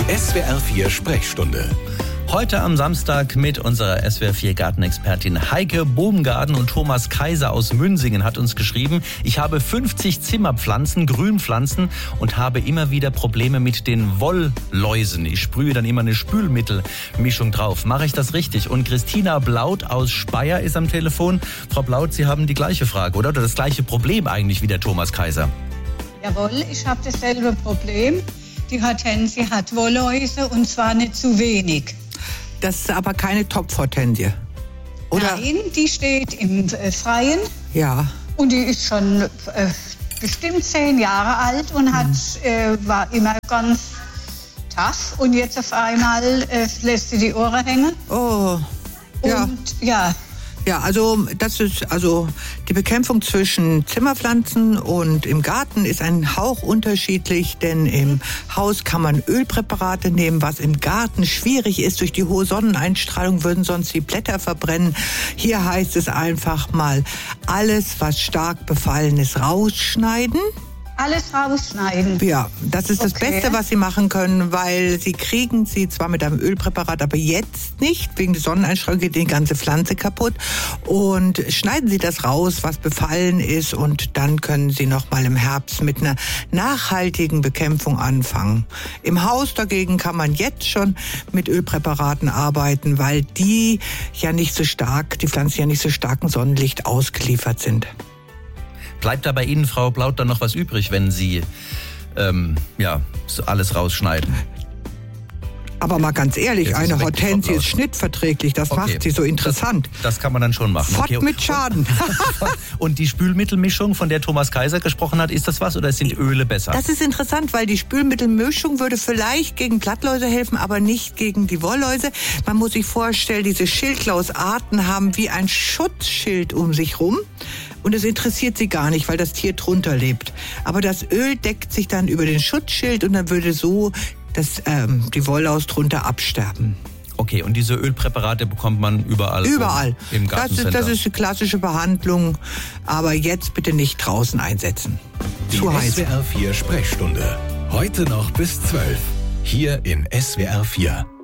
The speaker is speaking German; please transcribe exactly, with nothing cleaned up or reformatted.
S W R vier Sprechstunde. Heute am Samstag mit unserer S W R vier Gartenexpertin Heike Bobengarten, und Thomas Kaiser aus Münsingen hat uns geschrieben: Ich habe fünfzig Zimmerpflanzen, Grünpflanzen, und habe immer wieder Probleme mit den Wollläusen. Ich sprühe dann immer eine Spülmittelmischung drauf. Mache ich das richtig? Und Christina Blaut aus Speyer ist am Telefon. Frau Blaut, Sie haben die gleiche Frage, oder? Oder das gleiche Problem eigentlich wie der Thomas Kaiser. Jawohl, ich habe dasselbe Problem. Die Hortensie hat Wollläuse, und zwar nicht zu wenig. Das ist aber keine Topfhortensie, oder? Nein, die steht im äh, Freien. Ja. Und die ist schon äh, bestimmt zehn Jahre alt und hat, mhm. äh, war immer ganz tough. Und jetzt auf einmal äh, lässt sie die Ohren hängen. Oh, ja. Und ja. Ja, also das ist also die Bekämpfung zwischen Zimmerpflanzen und im Garten ist ein Hauch unterschiedlich, denn im Haus kann man Ölpräparate nehmen, was im Garten schwierig ist. Durch die hohe Sonneneinstrahlung würden sonst die Blätter verbrennen. Hier heißt es einfach mal, alles, was stark befallen ist, rausschneiden. Alles rausschneiden? Ja, das ist das okay. Beste, was Sie machen können, weil Sie kriegen sie zwar mit einem Ölpräparat, aber jetzt nicht. Wegen der Sonneneinstrahlung geht die ganze Pflanze kaputt. Und schneiden Sie das raus, was befallen ist, und dann können Sie noch mal im Herbst mit einer nachhaltigen Bekämpfung anfangen. Im Haus dagegen kann man jetzt schon mit Ölpräparaten arbeiten, weil die ja nicht so stark, die Pflanzen ja nicht so starkem Sonnenlicht ausgeliefert sind. Bleibt da bei Ihnen, Frau Blaut, dann noch was übrig, wenn Sie ähm, ja, alles rausschneiden? Aber mal ganz ehrlich, Jetzt eine ist Hortensie ist schnittverträglich. Das okay. macht sie so interessant. Das, das kann man dann schon machen. Fort okay. mit Schaden. Und die Spülmittelmischung, von der Thomas Kaiser gesprochen hat, ist das was, oder sind Öle besser? Das ist interessant, weil die Spülmittelmischung würde vielleicht gegen Blattläuse helfen, aber nicht gegen die Wollläuse. Man muss sich vorstellen, diese Schildklausarten haben wie ein Schutzschild um sich rum. Und es interessiert sie gar nicht, weil das Tier drunter lebt. Aber das Öl deckt sich dann über den Schutzschild, und dann würde so das, ähm, die Wolllaus drunter absterben. Okay, und diese Ölpräparate bekommt man überall? Überall. Im das, ist, das ist die klassische Behandlung, aber jetzt bitte nicht draußen einsetzen. Die Zu heiß. S W R vier Sprechstunde. Heute noch bis zwölf. Hier in S W R vier.